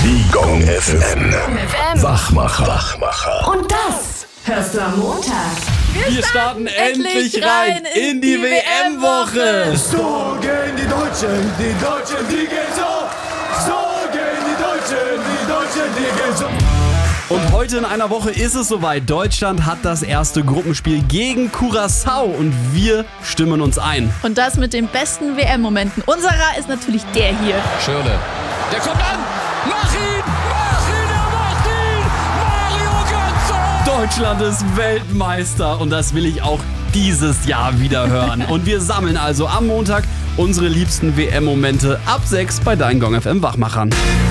Die Gong FM. Wachmacher. Und das hörst du am Montag. Wir starten endlich rein in die WM-Woche. So gehen die Deutschen, die gehen so. So gehen die Deutschen, die gehen so. Und heute in einer Woche ist es soweit. Deutschland hat das erste Gruppenspiel gegen Curaçao und wir stimmen uns ein. Und das mit den besten WM-Momenten. Unserer ist natürlich der hier. Schirle, der kommt an. Mach ihn, er macht ihn. Mario Götze. Deutschland ist Weltmeister und das will ich auch dieses Jahr wieder hören. Und wir sammeln also am Montag unsere liebsten WM-Momente ab 6 bei deinen Gong FM Wachmachern.